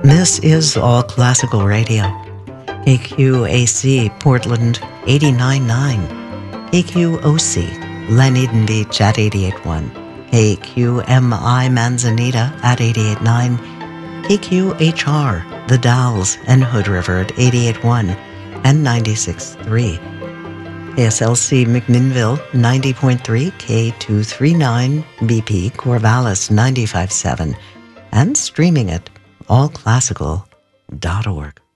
This is All Classical Radio. KQAC Portland 89.9. KQOC Dunedin Beach at 88.1. KQMI Manzanita at 88.9. KQHR The Dalles and Hood River at 88.1 and 96.3. KSLC McMinnville 90.3, K239 BP Corvallis 95.7, and streaming at allclassical.org.